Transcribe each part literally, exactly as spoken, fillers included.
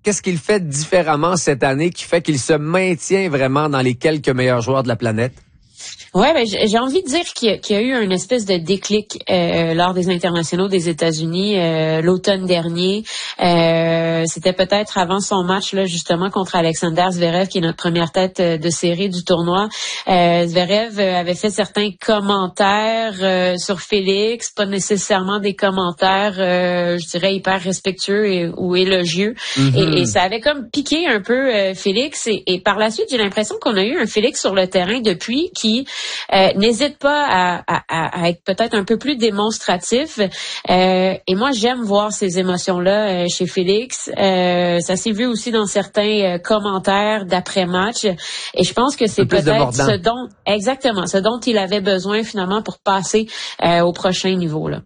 qu'est-ce qu'il fait différemment cette année qui fait qu'il se maintient vraiment dans les quelques meilleurs joueurs de la planète? Ouais, ben j'ai envie de dire qu'il y, qu'il y a eu une espèce de déclic euh, lors des internationaux des États-Unis euh, l'automne dernier. Euh, c'était peut-être avant son match là justement contre Alexander Zverev, qui est notre première tête de série du tournoi. Euh, Zverev avait fait certains commentaires euh, sur Félix, pas nécessairement des commentaires, euh, je dirais hyper respectueux et, ou élogieux. Mm-hmm. et, et ça avait comme piqué un peu euh, Félix. Et, et par la suite, j'ai l'impression qu'on a eu un Félix sur le terrain depuis qui Euh, n'hésite pas à, à, à être peut-être un peu plus démonstratif. Euh, et moi, j'aime voir ces émotions-là euh, chez Félix. Euh, ça s'est vu aussi dans certains euh, commentaires d'après-match. Et je pense que c'est peut-être ce dont, exactement, ce dont il avait besoin finalement pour passer euh, au prochain niveau, là.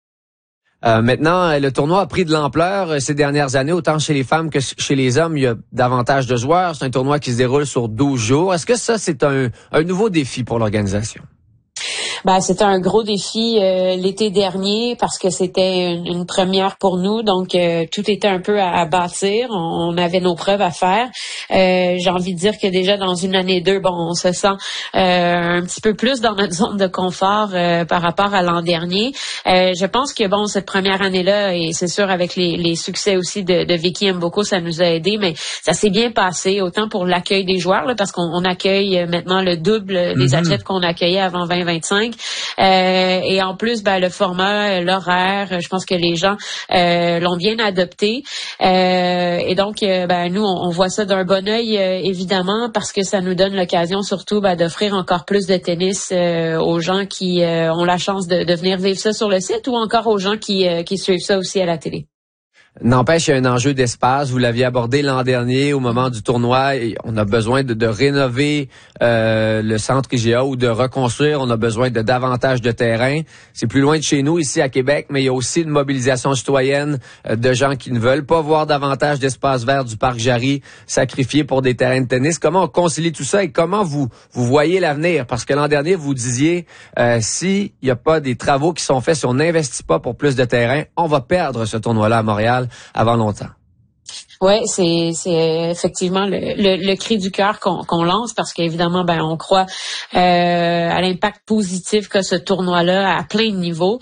Euh, maintenant, le tournoi a pris de l'ampleur ces dernières années, autant chez les femmes que chez les hommes. Il y a davantage de joueurs. C'est un tournoi qui se déroule sur douze jours. Est-ce que ça, c'est un, un nouveau défi pour l'organisation? Ben, c'était un gros défi euh, l'été dernier parce que c'était une, une première pour nous. Donc, euh, tout était un peu à, à bâtir. On, on avait nos preuves à faire. Euh, j'ai envie de dire que déjà dans une année deux, bon, on se sent euh, un petit peu plus dans notre zone de confort euh, par rapport à l'an dernier. Euh, je pense que, bon, cette première année-là, et c'est sûr avec les, les succès aussi de, de Vicky Mboko, ça nous a aidés, mais ça s'est bien passé, autant pour l'accueil des joueurs, là, parce qu'on on accueille maintenant le double mm-hmm. des athlètes qu'on accueillait avant vingt vingt-cinq. Euh, et en plus, ben, le format, l'horaire, je pense que les gens euh, l'ont bien adopté. Euh, et donc, euh, ben, nous, on, on voit ça d'un bon œil, euh, évidemment, parce que ça nous donne l'occasion surtout ben, d'offrir encore plus de tennis euh, aux gens qui euh, ont la chance de, de venir vivre ça sur le site ou encore aux gens qui, euh, qui suivent ça aussi à la télé. N'empêche, il y a un enjeu d'espace. Vous l'aviez abordé l'an dernier au moment du tournoi. Et on a besoin de, de rénover euh, le centre I G A ou de reconstruire. On a besoin de davantage de terrain. C'est plus loin de chez nous, ici à Québec, mais il y a aussi une mobilisation citoyenne euh, de gens qui ne veulent pas voir davantage d'espace vert du parc Jarry sacrifié pour des terrains de tennis. Comment on concilie tout ça et comment vous vous voyez l'avenir? Parce que l'an dernier, vous disiez, euh, s'il n'y a pas des travaux qui sont faits, si on n'investit pas pour plus de terrain, on va perdre ce tournoi-là à Montréal avant longtemps. Ouais, c'est c'est effectivement le, le, le cri du cœur qu'on qu'on lance parce qu'évidemment ben on croit euh, à l'impact positif que ce tournoi-là à plein de niveaux.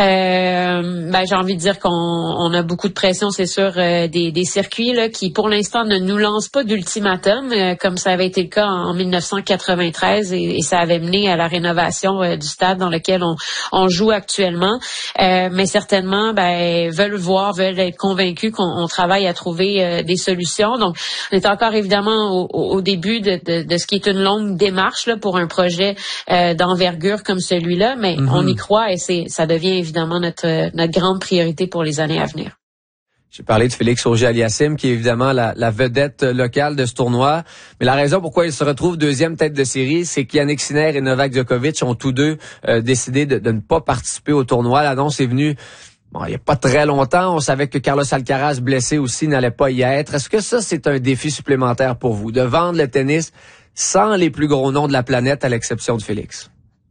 Euh, ben j'ai envie de dire qu'on on a beaucoup de pression, c'est sûr, euh, des des circuits là qui pour l'instant ne nous lancent pas d'ultimatum euh, comme ça avait été le cas en, en dix-neuf cent quatre-vingt-treize et, et ça avait mené à la rénovation euh, du stade dans lequel on on joue actuellement. Euh, mais certainement ben veulent voir, veulent être convaincus qu'on on travaille à trouver des solutions. Donc, on est encore évidemment au, au début de, de, de ce qui est une longue démarche là, pour un projet euh, d'envergure comme celui-là, mais mm-hmm. on y croit et c'est ça devient évidemment notre, notre grande priorité pour les années à venir. J'ai parlé de Félix Auger-Aliassime, qui est évidemment la, la vedette locale de ce tournoi. Mais la raison pourquoi il se retrouve deuxième tête de série, c'est qu'Yannick Sinner et Novak Djokovic ont tous deux euh, décidé de, de ne pas participer au tournoi. L'annonce est venue bon, il n'y a pas très longtemps. On savait que Carlos Alcaraz, blessé aussi, n'allait pas y être. Est-ce que ça, c'est un défi supplémentaire pour vous, de vendre le tennis sans les plus gros noms de la planète, à l'exception de Félix?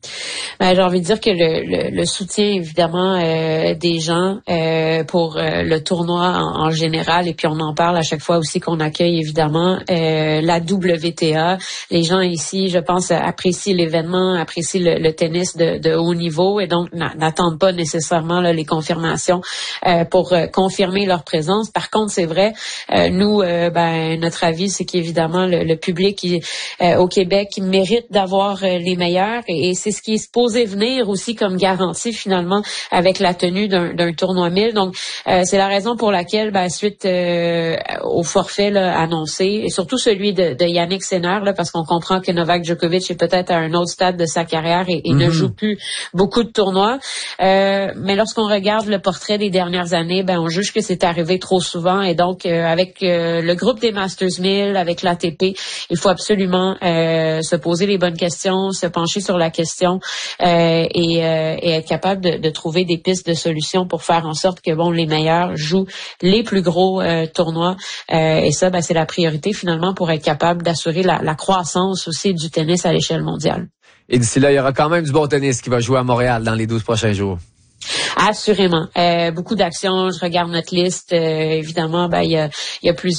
Ben, j'ai envie de dire que le, le, le soutien évidemment euh, des gens euh, pour euh, le tournoi en, en général, et puis on en parle à chaque fois aussi qu'on accueille évidemment euh, la W T A. Les gens ici, je pense, apprécient l'événement, apprécient le, le tennis de, de haut niveau et donc n'attendent pas nécessairement là, les confirmations euh, pour euh, confirmer leur présence. Par contre, c'est vrai, euh, nous, euh, ben notre avis, c'est qu'évidemment le, le public qui, euh, au Québec qui mérite d'avoir euh, les meilleurs et, et c'est ce qui est supposé venir aussi comme garantie finalement avec la tenue d'un, d'un tournoi mille. Donc, euh, c'est la raison pour laquelle, ben, suite euh, au forfait là, annoncé, et surtout celui de, de Yannick Sinner, là, parce qu'on comprend que Novak Djokovic est peut-être à un autre stade de sa carrière et, et mm-hmm. ne joue plus beaucoup de tournois. Euh, mais lorsqu'on regarde le portrait des dernières années, ben, on juge que c'est arrivé trop souvent. Et donc, euh, avec euh, le groupe des Masters mille, avec l'A T P, il faut absolument euh, se poser les bonnes questions, se pencher sur la question Euh, et, euh, et être capable de, de trouver des pistes de solutions pour faire en sorte que bon les meilleurs jouent les plus gros euh, tournois euh, et ça ben, c'est la priorité finalement pour être capable d'assurer la, la croissance aussi du tennis à l'échelle mondiale. Et d'ici là, il y aura quand même du bon tennis qui va jouer à Montréal dans les douze prochains jours. Assurément. Euh, beaucoup d'actions. Je regarde notre liste. Euh, évidemment, ben il y a, il y a plusieurs